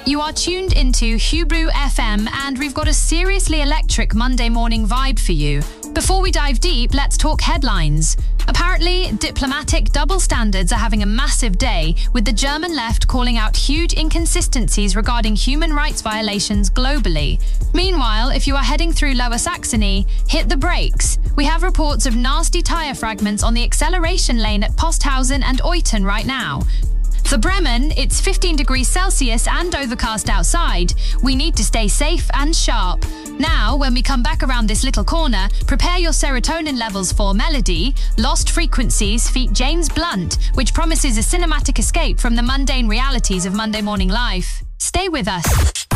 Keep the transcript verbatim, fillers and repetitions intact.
You are tuned into Hubrew F M, and we've got a seriously electric Monday morning vibe for you. Before we dive deep, let's talk headlines. Apparently, diplomatic double standards are having a massive day, with the German left calling out huge inconsistencies regarding human rights violations globally. Meanwhile, if you are heading through Lower Saxony, hit the brakes. We have reports of nasty tyre fragments on the acceleration lane at Posthausen and Euten right now. For Bremen, it's fifteen degrees Celsius and overcast outside. We need to stay safe and sharp. Now, when we come back around this little corner, prepare your serotonin levels for Melody, Lost Frequencies feat James Blunt, which promises a cinematic escape from the mundane realities of Monday morning life. Stay with us.